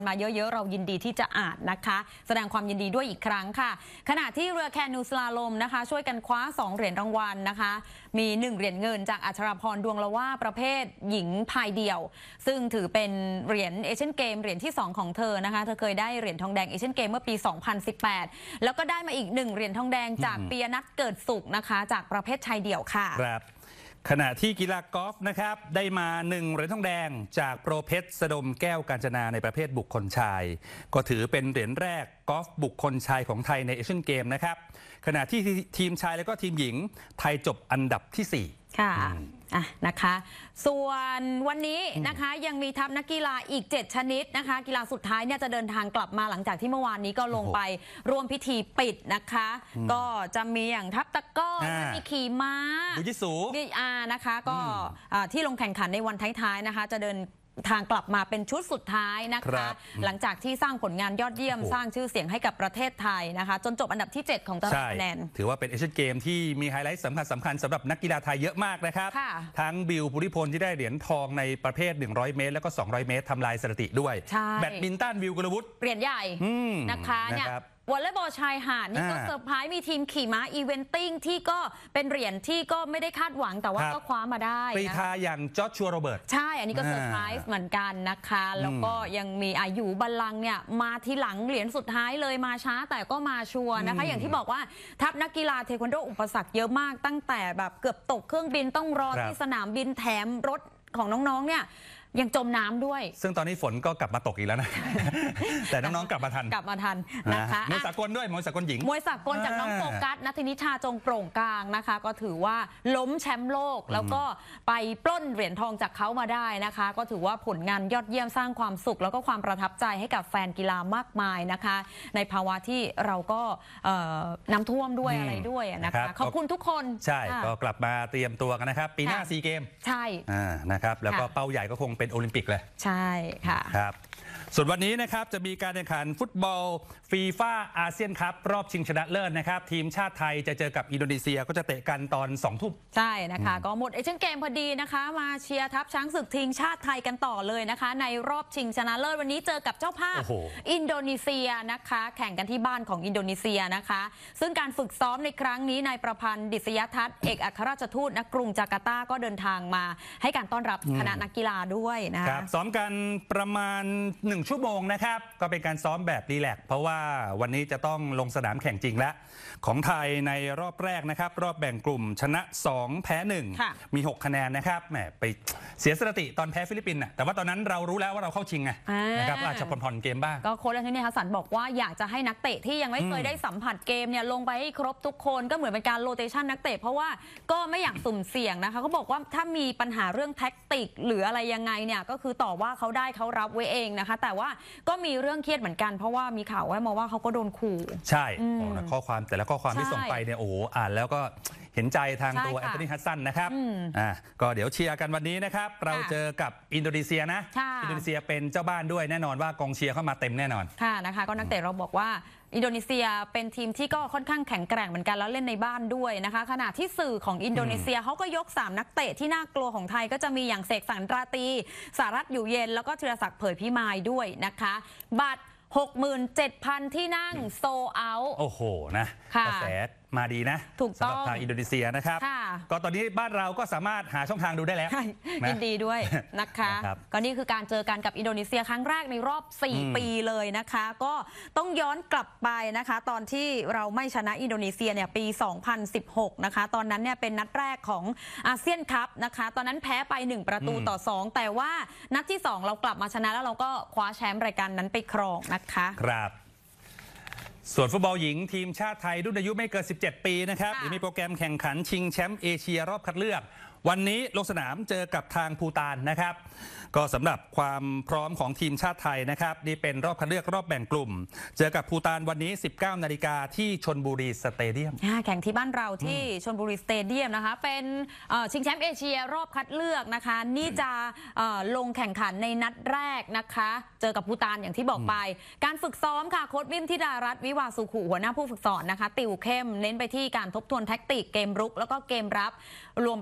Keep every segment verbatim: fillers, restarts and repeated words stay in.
มาเยอะๆเรายินดีที่จะอ่านนะคะแสดงความยินดีด้วยอีกครั้งค่ะขณะที่เรือแคนูสลาลมนะคะช่วยกันคว้าสองเหรียญรางวัลนะคะมีหนึ่งเหรียญเงินจากอัชราพรดวงละว่าประเภทหญิงพายเดี่ยวซึ่งถือเป็นเหรียญเอเชียนเกมเหรียญที่สองของเธอนะคะเธอเคยได้เหรียญทองแดงเอเชียนเกมเมื่อปีสองพันสิบแปดแล้วก็ได้มาอีกหนึ่งเหรียญทองแดงจากปียนัทเกิดสุขนะคะจากประเภทชายเดี่ยวค่ะครับขณะที่กีฬากอล์ฟนะครับได้มาหนึ่งเหรียญทองแดงจากโปรเพชรสดมแก้วกาญจนาในประเภทบุคคลชายก็ถือเป็นเหรียญแรกกอล์ฟบุคคลชายของไทยในเอเชียนเกมนะครับขณะที่ทีมชายและก็ทีมหญิงไทยจบอันดับที่สี่ค่ะอ่ะนะคะส่วนวันนี้นะคะยังมีทัพนักกีฬาอีกเจ็ดชนิดนะคะกีฬาสุดท้ายเนี่ยจะเดินทางกลับมาหลังจากที่เมื่อวานนี้ก็ลงไปร่วมพิธีปิดนะคะก็จะมีอย่างทัพตะก้อมีขี่ม้าบูจิสูนี่อ่านะคะก็ที่ลงแข่งขันในวันท้ายๆนะคะจะเดินทางกลับมาเป็นชุดสุดท้ายนะคะหลังจากที่สร้างผลงานยอดเยี่ยมสร้างชื่อเสียงให้กับประเทศไทยนะคะจนจบอันดับที่เจ็ดของตารางคะแนนถือว่าเป็นเอเชียนเกมที่มีไฮไลท์สำคัญสำคัญสำหรับนักกีฬาไทยเยอะมากนะครับทั้งบิว ภูริพลที่ได้เหรียญทองในประเภทหนึ่งร้อยเมตรแล้วก็สองร้อยเมตรทำลายสถิติด้วยแบดมินตันวิวกุลวุฒิเหรียญใหญ่นะคะเนี่ยวอลเลย์บอลชายหาดนี่ก็เซอร์ไพรส์มีทีมขี่ม้าอีเวนติ้งที่ก็เป็นเหรียญที่ก็ไม่ได้คาดหวังแต่ว่าก็คว้ามาได้กรีฑาอย่างจอร์จชัวโรเบิร์ตใช่อันนี้ก็เซอร์ไพรส์เหมือนกันนะคะแล้วก็ยังมีอายุบัลลังก์เนี่ยมาทีหลังเหรียญสุดท้ายเลยมาช้าแต่ก็มาชัวร์นะคะอย่างที่บอกว่าทัพนักกีฬาเทควันโดอุปสรรคเยอะมากตั้งแต่แบบเกือบตกเครื่องบินต้องรอที่สนามบินแถมรถของน้องๆเนี่ยยังจมน้ำด้วยซึ่งตอนนี้ฝนก็กลับมาตกอีกแล้วนะแต่น้องๆกลับมาทันกลับมาทันนะคะมวยสากลด้วยมวยสากลหญิงมวยสากลจากน้องโฟกัสนัทธินิชาจงโปร่งกลางนะคะก็ถือว่าล้มแชมป์โลกแล้วก็ไปปล้นเหรียญทองจากเขามาได้นะคะก็ถือว่าผลงานยอดเยี่ยมสร้างความสุขแล้วก็ความประทับใจให้กับแฟนกีฬามากมายนะคะในภาวะที่เราก็น้ำท่วมด้วยอะไรด้วยนะคะขอบคุณทุกคนใช่ก็กลับมาเตรียมตัวกันนะครับปีหน้าซีเกมใช่นะครับแล้วก็เป้าใหญ่ก็คงเป็นโอลิมปิกเลยใช่ค่ะครับส่วนวันนี้นะครับจะมีการแข่งขันฟุตบอลฟีฟ่าอาเซียนคัพรอบชิงชนะเลิศนะครับทีมชาติไทยจะเจอกับอินโดนีเซียก็จะเตะกันตอนสองทุ่มใช่นะคะก็หมดเอเชียนเกมพอดีนะคะมาเชียร์ทัพช้างศึกทีมชาติไทยกันต่อเลยนะคะในรอบชิงชนะเลิศวันนี้เจอกับเจ้าภาพอินโดนีเซียนะคะแข่งกันที่บ้านของอินโดนีเซียนะคะซึ่งการฝึกซ้อมในครั้งนี้นายประพันธ์ดิษยทัศน์เอกอัครราชทูตณกรุงจาการ์ตาก็เดินทางมาให้การต้อนรับคณะนักกีฬาด้วยนะคะซ้อมกันประมาณหนึ่งชั่วโมงนะครับก็เป็นการซ้อมแบบรีแลกซ์เพราะว่าวันนี้จะต้องลงสนามแข่งจริงแล้วของไทยในรอบแรกนะครับรอบแบ่งกลุ่มชนะสองแพ้หนึ่งมีหกคะแนนนะครับแหมไปเสียสถิติตอนแพ้ฟิลิปปินส์แต่ว่าตอนนั้นเรารู้แล้วว่าเราเข้าชิงไงนะครับอาจจะผ่อนๆเกมบ้างก็โค้ชอันนี้ฮัสสันบอกว่าอยากจะให้นักเตะที่ยังไม่เคยได้สัมผัสเกมเนี่ยลงไปให้ครบทุกคนก็เหมือนเป็นการโรเตชันนักเตะเพราะว่าก็ไม่อยากสุ่มเสี่ยงนะคะเขาบอกว่าถ้ามีปัญหาเรื่องแท็กติกหรืออะไรยังไงเนี่ยก็คือต่อว่าเขาได้เขารับไว้เองนะคะแต่ว่าก็มีเรื่องเครียดเหมือนกันเพราะว่ามีข่าวว่ามาว่าเขาก็โดนขู่ใช่ข้อความแต่ละข้อความที่ส่งไปเนี่ยโอ้โหอ่านแล้วก็เห็นใจทางตัวแอนโทนีฮัสซันนะครับอ่าก็เดี๋ยวเชียร์กันวันนี้นะครับเราเจอกับอินโดนีเซียนะอินโดนีเซียเป็นเจ้าบ้านด้วยแน่นอนว่ากองเชียร์เข้ามาเต็มแน่นอนค่ะนะคะก็นักเตะเราบอกว่าอินโดนีเซียเป็นทีมที่ก็ค่อนข้างแข็งแกร่งเหมือนกันแล้วเล่นในบ้านด้วยนะคะขณะที่สื่อของอินโดนีเซียเขาก็ยกสามนักเตะที่น่ากลัวของไทยก็จะมีอย่างเสกสรรราตรีสารัตน์อยู่เย็นแล้วก็ธีรศักดิ์เผยพิมายด้วยนะคะบัตร หกหมื่นเจ็ดพัน ที่นั่งโซเอาท์โอ้โหนะกระแสมาดีนะถูกต้องสำหรับทางอินโดนีเซียนะครับก็ตอนนี้บ้านเราก็สามารถหาช่องทางดูได้แล้วยินดีด้วยนะคะก็นี่คือการเจอกันกับอินโดนีเซียครั้งแรกในรอบสี่ปีเลยนะคะก็ต้องย้อนกลับไปนะคะตอนที่เราไม่ชนะอินโดนีเซียเนี่ยปีสองพันสิบหกนะคะตอนนั้นเนี่ยเป็นนัดแรกของอาเซียนคัพนะคะตอนนั้นแพ้ไปหนึ่งประตูต่อสองแต่ว่านัดที่สองเรากลับมาชนะแล้วเราก็คว้าแชมป์รายการนั้นไปครองนะคะครับส่วนฟุตบอลหญิงทีมชาติไทยรุ่นอายุไม่เกินสิบเจ็ดปีนะครับมีโปรแกรมแข่งขันชิงแชมป์เอเชียรอบคัดเลือกวันนี้ลงสนามเจอกับทางภูฏานนะครับก็สำหรับความพร้อมของทีมชาติไทยนะครับนี่เป็นรอบคัดเลือกรอบแบ่งกลุ่มเจอกับภูฏานวันนี้ สิบเก้านาฬิกาที่ชลบุรีสเตเดียมแข่งที่บ้านเราที่ชลบุรีสเตเดียมนะคะเป็นชิงแชมป์เอเชียรอบคัดเลือกนะคะนี่จะลงแข่งขันในนัดแรกนะคะเจอกับภูฏานอย่างที่บอกไปการฝึกซ้อมค่ะโค้ชวิมธิดารัตน์วิวาสุขุหัวหน้าผู้ฝึกสอนนะคะติวเข้มเน้นไปที่การทบทวนแท็กติกเกมรุกแล้วก็เกมรับรวมไปถึงการ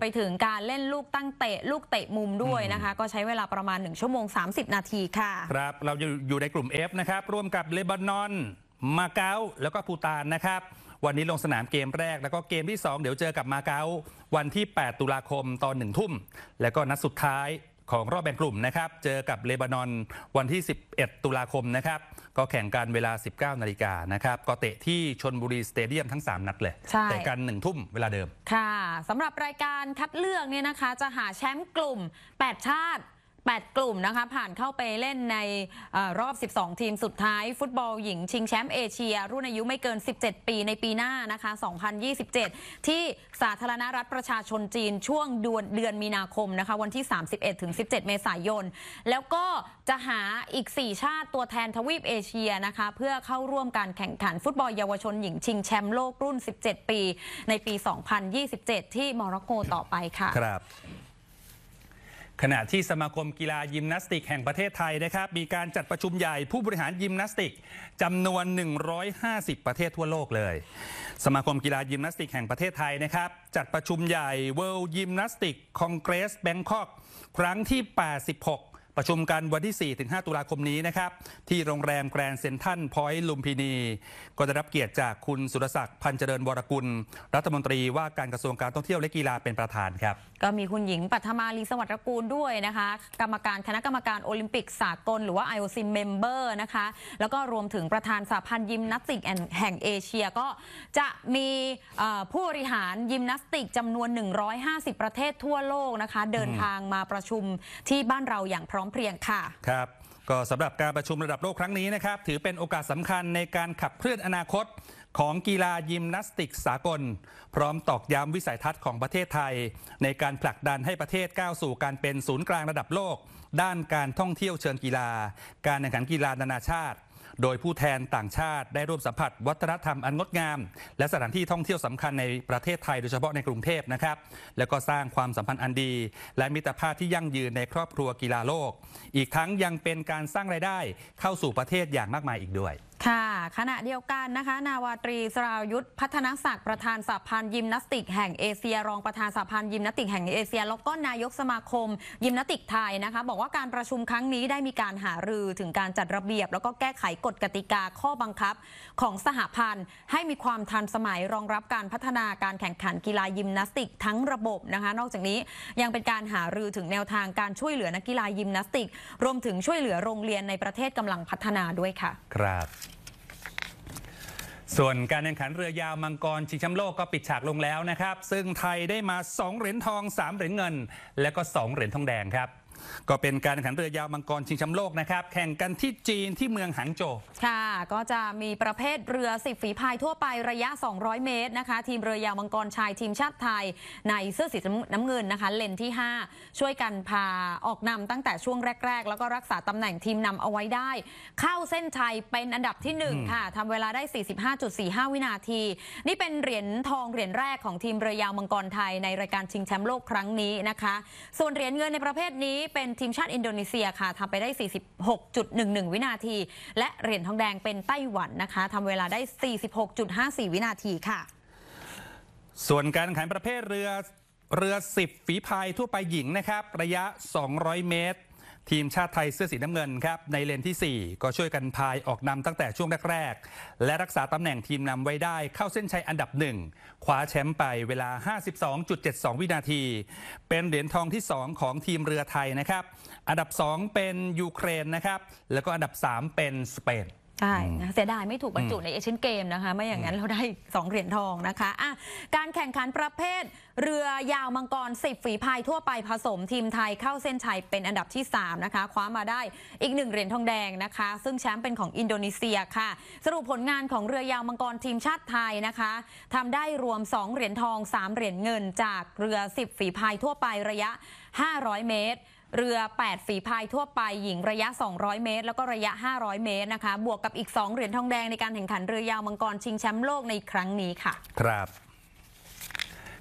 การเล่นลูกตั้งเตะลูกเตะมุมด้วยนะคะก็ใช้เวลาประมาณหนึ่งชั่วโมงสามสิบนาทีค่ะครับเราอยู่ในกลุ่ม F นะครับร่วมกับเลบานอนมาเก๊าแล้วก็ภูฏานนะครับวันนี้ลงสนามเกมแรกแล้วก็เกมที่สองเดี๋ยวเจอกับมาเก๊าวันที่แปดตุลาคมตอนหนึ่งทุ่มแล้วก็นัดสุดท้ายของรอบแบ่งกลุ่มนะครับเจอกับเลบานอนวันที่สิบเอ็ดตุลาคมนะครับก็แข่งกันเวลา สิบเก้านาฬิกานะครับก็เตะที่ชลบุรีสเตเดียมทั้งสามนัดเลยเตะกันหนึ่งทุ่มเวลาเดิมค่ะสำหรับรายการคัดเลือกเนี่ยนะคะจะหาแชมป์กลุ่มแปดชาติแปดกลุ่มนะคะผ่านเข้าไปเล่นในรอบสิบสองทีมสุดท้ายฟุตบอลหญิงชิงแชมป์เอเชียรุ่นอายุไม่เกินสิบเจ็ดปีในปีหน้านะคะสองพันยี่สิบเจ็ดที่สาธารณรัฐประชาชนจีนช่วงเดือนเดือนมีนาคมนะคะวันที่สามสิบเอ็ดถึงสิบเจ็ดเมษายนแล้วก็จะหาอีกสี่ชาติตัวแทนทวีปเอเชียนะคะเพื่อเข้าร่วมการแข่งขันฟุตบอลเยาวชนหญิงชิงแชมป์โลกรุ่นสิบเจ็ดปีในปีสองพันยี่สิบเจ็ดที่โมร็อกโกต่อไปค่ะครับขณะที่สมาคมกีฬายิมนาสติกแห่งประเทศไทยนะครับมีการจัดประชุมใหญ่ผู้บริหารยิมนาสติกจำนวนหนึ่งร้อยห้าสิบประเทศทั่วโลกเลยสมาคมกีฬายิมนาสติกแห่งประเทศไทยนะครับจัดประชุมใหญ่ World Gymnastic Congress Bangkok ครั้งที่แปดสิบหกประชุมกันวันที่ สี่ถึงห้า ตุลาคมนี้นะครับที่โรงแรมแกรนด์เซ็นทรัลพอยต์ลุมพินีก็ได้รับเกียรติจากคุณสุรศักดิ์พันเจริญวรกุลรัฐมนตรีว่าการกระทรวงการท่องเที่ยวและกีฬาเป็นประธานครับก็มีคุณหญิงปัทมาลีสวัสดิ์ตระกูลด้วยนะคะกรรมการคณะกรรมการโอลิมปิกสากลหรือว่า ไอ โอ ซี Member นะคะแล้วก็รวมถึงประธานสหพันธ์ยิมนาสติกแห่งเอเชียก็จะมีผู้บริหารยิมนาสติกจำนวนหนึ่งร้อยห้าสิบประเทศทั่วโลกนะคะเดินทางมาประชุมที่บ้านเราอย่างพร้อมเพรียงค่ะครับก็สำหรับการประชุมระดับโลกครั้งนี้นะครับถือเป็นโอกาสสำคัญในการขับเคลื่อนอนาคตของกีฬายิมนาสติกสากลพร้อมตอกย้ำวิสัยทัศน์ของประเทศไทยในการผลักดันให้ประเทศก้าวสู่การเป็นศูนย์กลางระดับโลกด้านการท่องเที่ยวเชิงกีฬาการแข่งขันกีฬานานาชาติโดยผู้แทนต่างชาติได้ร่วมสัมผัสวัฒนธรรมอันงดงามและสถานที่ท่องเที่ยวสำคัญในประเทศไทยโดยเฉพาะในกรุงเทพนะครับแล้วก็สร้างความสัมพันธ์อันดีและมิตรภาพที่ยั่งยืนในครอบครัวกีฬาโลกอีกทั้งยังเป็นการสร้างรายได้เข้าสู่ประเทศอย่างมากมายอีกด้วยค่ะขณะเดียวกันนะคะนาวาตรีสรายุทธพัฒนศักดิ์ประธานสหพันธ์ยิมนาสติกแห่งเอเชียรองประธานสหพันธ์ยิมนาสติกแห่งเอเชียแล้วก็นายกสมาคมยิมนาสติกไทยนะคะบอกว่าการประชุมครั้งนี้ได้มีการหารือถึงการจัดระเบียบแล้วก็แก้ไขกฎกติกาข้อบังคับของสหพันธ์ให้มีความทันสมัยรองรับการพัฒนาการแข่งขันกีฬายิมนาสติกทั้งระบบนะคะนอกจากนี้ยังเป็นการหารือถึงแนวทางการช่วยเหลือนักกีฬายิมนาสติกรวมถึงช่วยเหลือโรงเรียนในประเทศกำลังพัฒนาด้วยค่ะครับส่วนการแข่งขันเรือยาวมังกรชิงแชมป์โลกก็ปิดฉากลงแล้วนะครับซึ่งไทยได้มาสองเหรียญทองสามเหรียญเงินและก็สองเหรียญทองแดงครับก็เป็นการแข่งขันเรือยาวมังกรชิงแชมป์โลกนะครับแข่งกันที่จีนที่เมืองหางโจวค่ะก็จะมีประเภทเรือสิบฝีพายทั่วไประยะสองร้อยเมตรนะคะทีมเรือยาวมังกรชายทีมชาติไทยในเสื้อสีน้ำเงินนะคะเลนที่ห้าช่วยกันพาออกนำตั้งแต่ช่วงแรกๆแล้วก็รักษาตำแหน่งทีมนำเอาไว้ได้เข้าเส้นชัยเป็นอันดับที่หนึ่งค่ะทำเวลาได้ สี่สิบห้าจุดสี่ห้า วินาทีนี่เป็นเหรียญทองเหรียญแรกของทีมเรือยาวมังกรไทยในรายการชิงแชมป์โลกครั้งนี้นะคะส่วนเหรียญเงินในประเภทนี้เป็นทีมชาติอินโดนีเซียค่ะทำไปได้ สี่สิบหกจุดหนึ่งหนึ่ง วินาทีและเหรียญทองแดงเป็นไต้หวันนะคะทำเวลาได้ สี่สิบหกจุดห้าสี่ วินาทีค่ะส่วนการแข่งขันประเภทเรือเรือสิบฝีพายทั่วไปหญิงนะครับระยะสองร้อยเมตรทีมชาติไทยเสื้อสีน้ำเงินครับในเลนที่สี่ก็ช่วยกันพายออกนำตั้งแต่ช่วงแรกๆและรักษาตำแหน่งทีมนำไว้ได้เข้าเส้นชัยอันดับหนึ่งคว้าแชมป์ไปเวลา ห้าสิบสองจุดเจ็ดสอง วินาทีเป็นเหรียญทองที่สองของทีมเรือไทยนะครับอันดับสองเป็นยูเครนนะครับแล้วก็อันดับสามเป็นสเปนใช่เสียดายไม่ถูกบรรจุในเอเชียนเกมนะคะไม่อย่างนั้นเราได้สองเหรียญทองนะคะอ่ะการแข่งขันประเภทเรือยาวมังกรสิบฝีพายทั่วไปผสมทีมไทยเข้าเส้นชัยเป็นอันดับที่สามนะคะคว้ามาได้อีกหนึ่งเหรียญทองแดงนะคะซึ่งแชมป์เป็นของอินโดนีเซียค่ะสรุปผลงานของเรือยาวมังกรทีมชาติไทยนะคะทำได้รวมสองเหรียญทองสามเหรียญเงินจากเรือสิบฝีพายทั่วไประยะห้าร้อยเมตรเรือแปดฝีพายทั่วไปหญิงระยะสองร้อยเมตรแล้วก็ระยะห้าร้อยเมตรนะคะบวกกับอีกสองเหรียญทองแดงในการแข่งขันเรือยาวมังกรชิงแชมป์โลกในครั้งนี้ค่ะครับ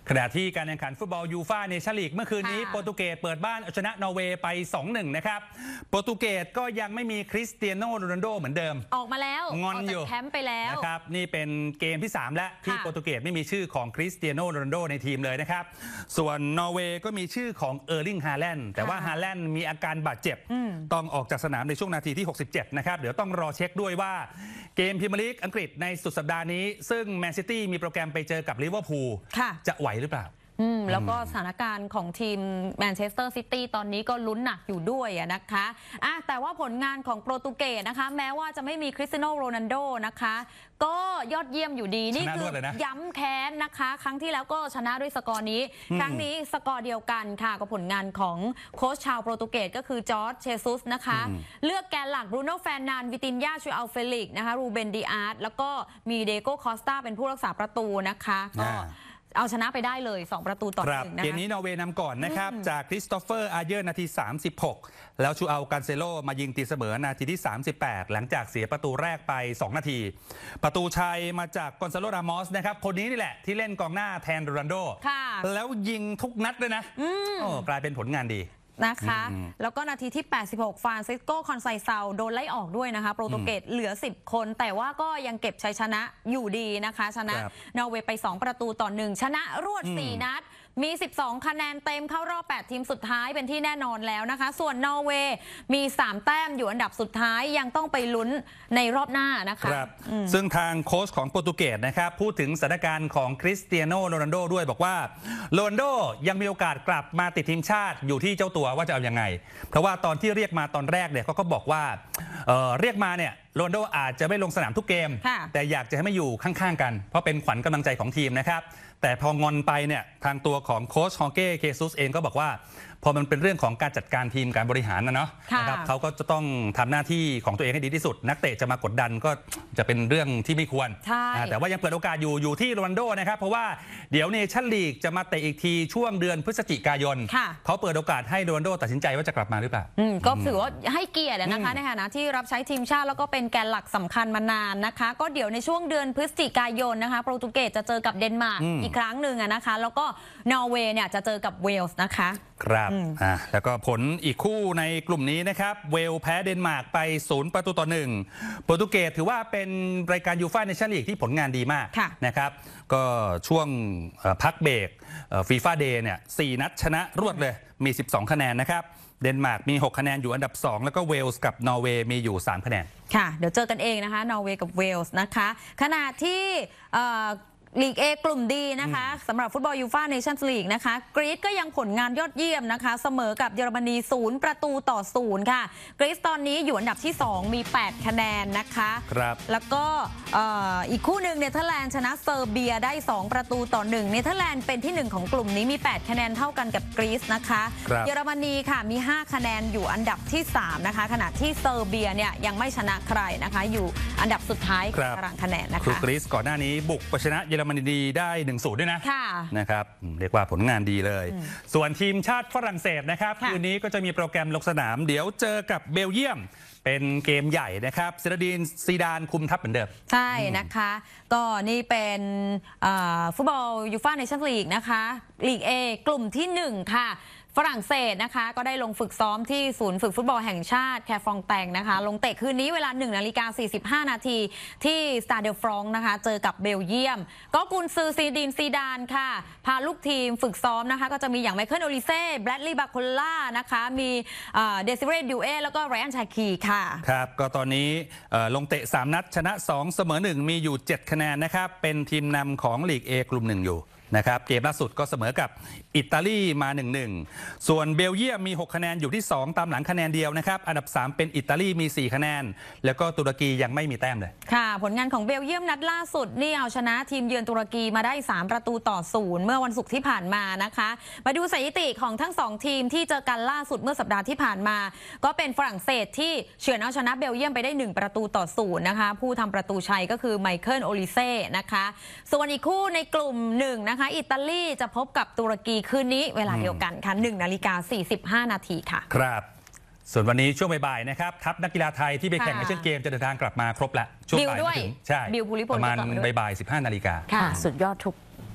ขณะที่การแข่งขันฟุตบอลยูฟ่าเนชั่นลีกเมื่อคืนนี้ค่ะโปรตุเกสเปิดบ้านเอาชนะนอร์เวย์ไป สองหนึ่ง นะครับโปรตุเกสก็ยังไม่มีคริสเตียโนโรนัลโดเหมือนเดิมออกมาแล้วงอนอยู่กจากแคมป์ไปแล้วนะครับนี่เป็นเกมที่ สาม แล้วที่ค่ะโปรตุเกสไม่มีชื่อของคริสเตียโนโรนัลโดในทีมเลยนะครับส่วนนอร์เวย์ก็มีชื่อของเออร์ลิงฮาแลนด์แต่ว่าฮาแลนด์มีอาการบาดเจ็บต้องออกจากสนามในช่วงนาทีที่หกสิบเจ็ดนะครับเดี๋ยวต้องรอเช็คด้วยว่าเกมพรีเมียร์ลีกอังกฤษในสุดสัปดาห์นี้ซึ่งแมนซิตี้มีโปรแกรมไปเจอกับลิเวอร์พูลค่ะจะไหวหรือเปล่าอืมแล้วก็สถานการณ์ของทีมแมนเชสเตอร์ซิตี้ตอนนี้ก็ลุ้นหนักอยู่ด้วยอะนะคะอ่ะแต่ว่าผลงานของโปรตุเกสนะคะแม้ว่าจะไม่มีคริสเตียโนโรนัลโดนะคะก็ยอดเยี่ยมอยู่ดีนี่คือย้ำแค้นนะคะครั้งที่แล้วก็ชนะด้วยสกอร์นี้ครั้งนี้สกอร์เดียวกันค่ะกับผลงานของโค้ชชาวโปรตุเกสก็คือจอร์จเชซุสนะคะเลือกแกนหลักบรูโน่แฟร์นานวิตินยาชูอัลเฟลิกนะคะรูเบนดิอาร์ตแล้วก็มีเดโก้คอสตาเป็นผู้รักษาประตูนะคะก็เอาชนะไปได้เลยสองประตูต่อหนึ่งนะคะเกมนี้นอร์เวย์นำก่อนนะครับจากคริสโตเฟอร์อาเยอร์นาทีสามสิบหกแล้วชูอัลกันเซโลมายิงตีเสมอนาทีที่สามสิบแปดหลังจากเสียประตูแรกไปสองนาทีประตูชัยมาจากกอนซาโลรามอสนะครับคนนี้นี่แหละที่เล่นกองหน้าแทนโรนัลโดแล้วยิงทุกนัดเลยนะโอ้กลายเป็นผลงานดีนะคะแล้วก็นาทีที่แปดสิบหกฟรานซิสโกคอนไซเซาโดนไล่ออกด้วยนะคะโปรตุเกสเหลือสิบคนแต่ว่าก็ยังเก็บชัยชนะอยู่ดีนะคะชนะนอร์เวย์ไปสองประตูต่อหนึ่งชนะรวดสี่นัดมีสิบสองคะแนนเต็มเข้ารอบแปดทีมสุดท้ายเป็นที่แน่นอนแล้วนะคะส่วนนอร์เวย์มีสามแต้มอยู่อันดับสุดท้ายยังต้องไปลุ้นในรอบหน้านะคะซึ่งทางโค้ชของโปรตุเกสนะครับพูดถึงสถานการณ์ของคริสเตียโนโรนัลโดด้วยบอกว่าโรนัลโดยังมีโอกาสกลับมาติดทีมชาติอยู่ที่เจ้าตัวว่าจะเอายังไงเพราะว่าตอนที่เรียกมาตอนแรกเนี่ยเขาก็บอกว่า เ, เรียกมาเนี่ยโรนัลโดอาจจะไม่ลงสนามทุกเกมแต่อยากจะให้มาอยู่ข้างๆกันเพราะเป็นขวัญกำลังใจของทีมนะครับแต่พองอนไปเนี่ยทางตัวของโค้ชฮอเก้เคซุสเองก็บอกว่าพอมันเป็นเรื่องของการจัดการทีมการบริหารนะเนาะนะครับเขาก็จะต้องทำหน้าที่ของตัวเองให้ดีที่สุดนักเตะจะมากดดันก็จะเป็นเรื่องที่ไม่ควรแต่ว่ายังเปิดโอกาสอยู่อยู่ที่โรนัลโดนะครับเพราะว่าเดี๋ยวเนชั่นลีกจะมาเตะอีกทีช่วงเดือนพฤศจิกายนเขาเปิดโอกาสให้โรนัลโดตัดสินใจว่าจะกลับมาหรือเปล่าก็ถือว่าให้เกียรตินะคะในฐานะที่รับใช้ทีมชาติแล้วก็เป็นแกนหลักสำคัญมานานนะคะก็เดี๋ยวในช่วงเดือนพฤศจิกายนนะคะโปรตุเกสจะเจอกับเดนมาร์กอีกครั้งหนึ่งนะคะแล้วก็นอร์เวย์เนี่ยจะเจอกับเวลส์นะคะครับอ่าแล้วก็ผลอีกคู่ในกลุ่มนี้นะครับเวลแพ้เดนมาร์กไปศูนย์ประตูต่อหนึ่งโปรตุเกสถือว่าเป็นรายการยูฟ่าเนชั่นลีกที่ผลงานดีมากนะครับก็ช่วงพักเบรกฟีฟ่าเดย์เนี่ยสี่นัดชนะรวดเลยมีสิบสองคะแนนนะครับเดนมาร์กมีหกคะแนนอยู่อันดับสองแล้วก็เวลส์กับนอร์เวย์มีอยู่สามคะแนนค่ะเดี๋ยวเจอกันเองนะคะนอร์เวย์กับเวลส์นะคะขณะที่ลีก เอ กลุ่มดีนะคะสำหรับฟุตบอลยูฟ่าเนชั่นส์ลีกนะคะกรีซก็ยังผลงานยอดเยี่ยมนะคะเสมอกับเยอรมนีศูนย์ประตูต่อศูนย์ค่ะกรีซตอนนี้อยู่อันดับที่สองมีแปดคะแนนนะคะครับแล้วก็อีกคู่หนึ่งเนเธอร์แลนด์ชนะเซอร์เบียได้สองประตูต่อหนึ่งเนเธอร์แลนด์เป็นที่หนึ่งของกลุ่มนี้มีแปดคะแนนเท่ากันกับกรีซนะคะเยอรมนีค่ะมีห้าคะแนนอยู่อันดับที่สามนะคะขณะที่เซอร์เบียเนี่ยยังไม่ชนะใครนะคะอยู่อันดับสุดท้ายของตารางคะแนนนะคะกรีซก่อนหน้านี้บุกไปชนะเยอรมนีได้หนึ่งศูนย์ด้วยนะนะครับเรียกว่าผลงานดีเลยส่วนทีมชาติฝรั่งเศสนะครับคืนนี้ก็จะมีโปรแกรมลงสนามเดี๋ยวเจอกับเบลเยียมเป็นเกมใหญ่นะครับซินดีนซีดานคุมทัพเหมือนเดิมใช่นะคะก็นี่เป็นฟุตบอลยูฟ่าเนชั่นส์ลีกนะคะลีก เอ กลุ่มที่หนึ่งค่ะฝรั่งเศสนะคะก็ได้ลงฝึกซ้อมที่ศูนย์ฝึกฟุตบอลแห่งชาติแคฟองแตงนะคะลงเตะคืนนี้เวลาหนึ่งนาฬิกาสี่สิบห้านาทีที่สตาเดลฟรองนะคะเจอกับเบลเยียมก็กุนซือซีดีนซีดานค่ะพาลูกทีมฝึกซ้อมนะคะก็จะมีอย่างไมเคิลโอลิเซ่แบรดลีย์บาโคล่านะคะมีเดซิเรดิวเอแล้วก็ไรอันชาคีค่ะครับก็ตอนนี้ลงเตะสามนัดชนะสองเสมอหนึ่งมีอยู่เจ็ดคะแนนนะครับเป็นทีมนำของลีก เอ กลุ่มหนึ่งอยู่นะครับเกมล่าสุดก็เสมอกับอิตาลีมา หนึ่งหนึ่ง ส่วนเบลเยียมมีหกคะแนนอยู่ที่สองตามหลังคะแนนเดียวนะครับอันดับสามเป็นอิตาลีมีสี่คะแนนแล้วก็ตุรกียังไม่มีแต้มเลยค่ะผลงานของเบลเยียมนัดล่าสุดนี่เอาชนะทีมเยือนตุรกีมาได้สามประตูต่อศูนย์เมื่อวันศุกร์ที่ผ่านมานะคะมาดูสถิติของทั้งสองทีมที่เจอกันล่าสุดเมื่อสัปดาห์ที่ผ่านมาก็เป็นฝรั่งเศสที่เฉือนเอาชนะเบลเยียมไปได้หนึ่งประตูต่อศูนย์นะคะผู้ทำประตูชัยก็คือไมเคิลโอลิเซ่นะคะส่วนอีกคู่ในกลุ่มหนึ่งนะคะอิตาลีจะพบกับตุรกีคืนนี้เวลาเดียวกันค่ะหนึ่งนาฬิกาสี่สิบห้านาทีค่ะครับส่วนวันนี้ช่วงบ่ายๆนะครับทัพนักกีฬาไทยที่ไปแข่งในเอเชียนเกมจะเดินทางกลับมาครบแล้วช่วงบ่ายถึงใช่ประมาณบ่ายๆสิบห้านาฬิกาค่ะสุดยอดทุก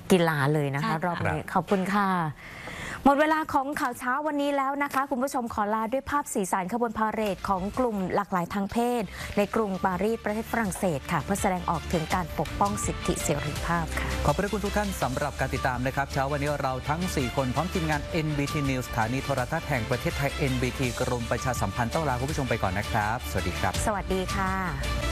กีฬาเลยนะคะใช่ค่ะรอบนี้ขอบคุณค่ะ หมดเวลาของข่าวเช้าวันนี้แล้วนะคะ คุณผู้ชมขอลาด้วยภาพสีสันขบวนพาเหรดของกลุ่มหลากหลายทางเพศ ในกรุงปารีสประเทศฝรั่งเศสค่ะ เพื่อแสดงออกถึงการปกป้องสิทธิเสรีภาพค่ะขอบพระคุณทุกท่านสำหรับการติดตามนะครับเช้าวันนี้เราทั้ง สี่ คนพร้อมทีมงาน เอ็น บี ที News สถานีโทรทัศน์แห่งประเทศไทย เอ็น บี ที กรมประชาสัมพันธ์ต้องลาคุณผู้ชมไปก่อนนะครับ สวัสดีครับสวัสดีค่ะ